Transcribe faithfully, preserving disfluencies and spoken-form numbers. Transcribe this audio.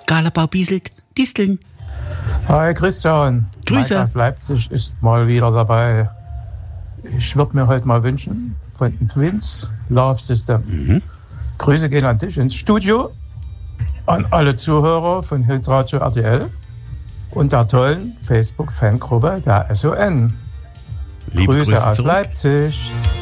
Galabau bieselt Disteln. Hi Christian. Grüße. Mike aus Leipzig ist mal wieder dabei. Ich würde mir heute mal wünschen von den Twins Love System. Mhm. Grüße gehen an dich ins Studio, an alle Zuhörer von Hitradio R T L und der tollen Facebook-Fangruppe der S O N. Liebe Grüße, Grüße aus zurück. Leipzig.